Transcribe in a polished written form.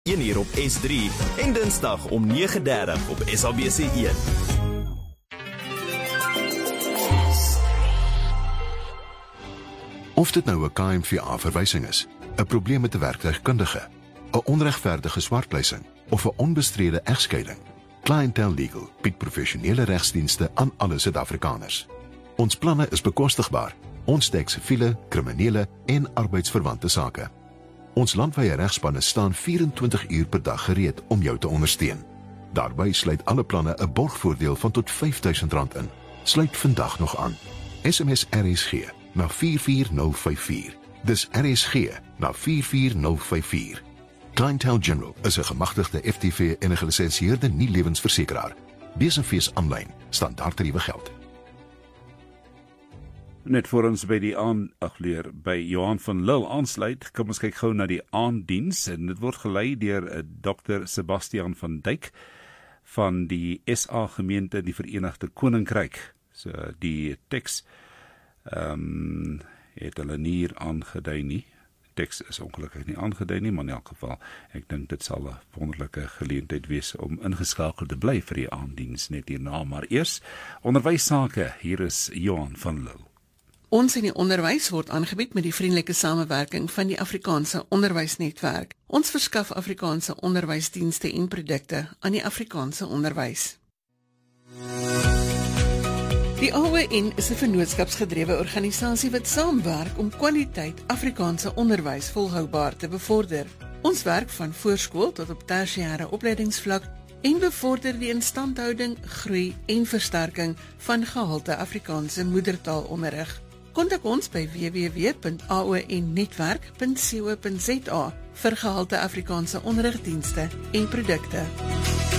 1 uur op S3 en dinsdag om 9:30 op SABC1. Of dit nou 'n KMVA-verwysing is, 'n probleem met 'n werktuigkundige, 'n onregverdige swartpleising of 'n onbestrede egskeiding, Clientele Legal bied professionele regsdienste aan alle Suid-Afrikaners. Ons planne is bekostigbaar. Ons dek siviele, kriminele en arbeidsverwante sake. Ons landwyse regspanne staan 24 uur per dag gereed om jou te ondersteun. Daarbey sluit alle planne 'n borgvoordeel van tot R5.000 in. Sluit vandag nog aan. SMS RSG na 44054. Dis RSG na 44054. Clientele General is 'n gemagtigde FTV en 'n gelisensieerde nie-lewensversekeraar. Besenfees aanlyn, standaardtariewe geld. Net voor ons by die aandagleer by Johan van Lille aansluit, kom ons kyk gou na die aanddiens en dit word gelei deur Dr. Sebastian van Dijk van die SA gemeente in die Verenigde Koninkryk. So die teks het hulle nie hier aangedui nie. Teks is ongelukkig nie aangedui nie, maar in elk geval, ek dink dit sal 'n wonderlike geleentheid wees om ingeskakel te bly vir die aanddiens net hierna, maar eers onderwysake. Hier is Johan van Lille. Ons in die onderwys word aangebied met die vriendelike samewerking van die Afrikaanse Onderwysnetwerk. Ons verskaf Afrikaanse onderwysdienste en produkte aan die Afrikaanse onderwys. Die AON is 'n vennootskapsgedrewe organisasie wat saamwerk om kwaliteit Afrikaanse onderwys volhoubaar te bevorder. Ons werk van voorskool tot op tersiêre opleidingsvlak en bevorder die instandhouding, groei en versterking van gehalte Afrikaanse moedertaalonderrig. Kontak ons by www.aonnetwerk.co.za vir gehalte Afrikaanse onderrigdienste en produkte.